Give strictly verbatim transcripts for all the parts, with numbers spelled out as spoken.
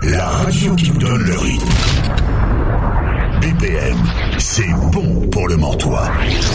la radio qui vous donne le rythme. B P M, c'est bon pour le Mantois.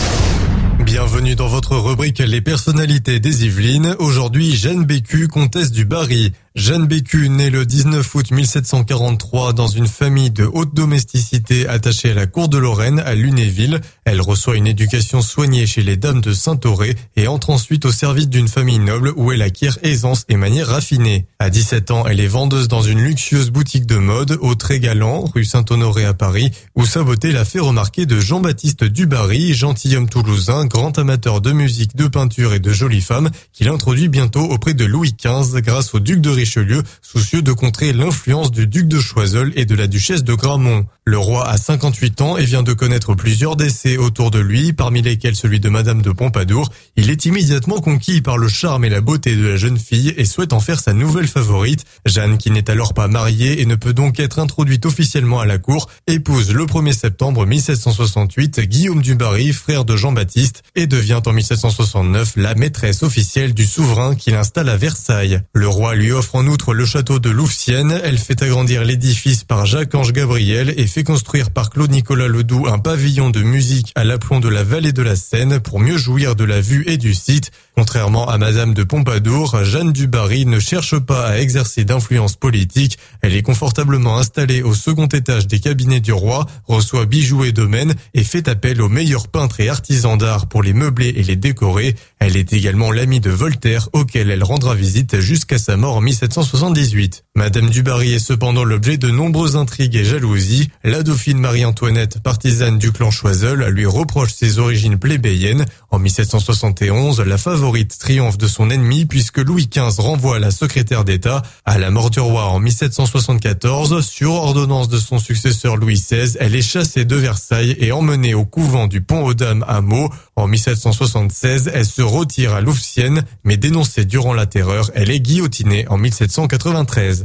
Bienvenue dans votre rubrique Les personnalités des Yvelines. Aujourd'hui, Jeanne Bécu, comtesse du Barry. Jeanne Bécu, née le dix-neuf août mille sept cent quarante-trois dans une famille de haute domesticité attachée à la cour de Lorraine à Lunéville. Elle reçoit une éducation soignée chez les dames de Saint-Auré et entre ensuite au service d'une famille noble où elle acquiert aisance et manière raffinée. À dix-sept ans, elle est vendeuse dans une luxueuse boutique de mode au Très-Galant, rue Saint-Honoré à Paris, où sa beauté l'a fait remarquer de Jean-Baptiste Dubarry, gentilhomme toulousain, grand amateur de musique, de peinture et de jolies femmes, qu'il introduit bientôt auprès de Louis quinze grâce au duc de Richelieu, soucieux de contrer l'influence du duc de Choiseul et de la duchesse de Gramont. Le roi a cinquante-huit ans et vient de connaître plusieurs décès autour de lui, parmi lesquels celui de Madame de Pompadour. Il est immédiatement conquis par le charme et la beauté de la jeune fille et souhaite en faire sa nouvelle favorite. Jeanne, qui n'est alors pas mariée et ne peut donc être introduite officiellement à la cour, épouse le premier septembre mille sept cent soixante-huit Guillaume du Barry, frère de Jean-Baptiste, et devient en mille sept cent soixante-neuf la maîtresse officielle du souverain qui l'installe à Versailles. Le roi lui offre en outre le château de Louvciennes. Elle fait agrandir l'édifice par Jacques-Ange Gabriel et fait construire par Claude-Nicolas Ledoux un pavillon de musique à l'aplomb de la vallée de la Seine pour mieux jouir de la vue et du site. Contrairement à Madame de Pompadour, Jeanne du Barry ne cherche pas à exercer d'influence politique. Elle est confortablement installée au second étage des cabinets du roi, reçoit bijoux et domaines et fait appel aux meilleurs peintres et artisans d'art pour les meubler et les décorer. Elle est également l'amie de Voltaire, auquel elle rendra visite jusqu'à sa mort en mille sept cent soixante-dix-huit. Madame du Barry est cependant l'objet de nombreuses intrigues et jalousies. La dauphine Marie-Antoinette, partisane du clan Choiseul, lui reproche ses origines plébéiennes. En mille sept cent soixante et onze, la favorite triomphe de son ennemi puisque Louis quinze renvoie la secrétaire d'État. À la mort du roi en mille sept cent soixante-quatorze, sur ordonnance de son successeur Louis seize, elle est chassée de Versailles et emmenée au couvent du Pont-aux-Dames à Meaux. En mille sept cent soixante-seize, elle se retire à Louvciennes, mais dénoncée durant la Terreur, elle est guillotinée en mille sept cent quatre-vingt-treize.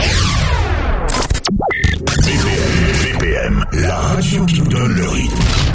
B P M, la radio qui vous donne le rythme.